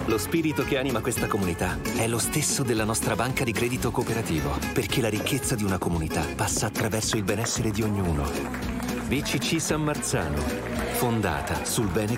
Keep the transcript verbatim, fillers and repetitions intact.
Lo spirito che anima questa comunità è lo stesso della nostra banca di credito cooperativo, perché la ricchezza di una comunità passa attraverso il benessere di ognuno. B C C San Marzano, fondata sul bene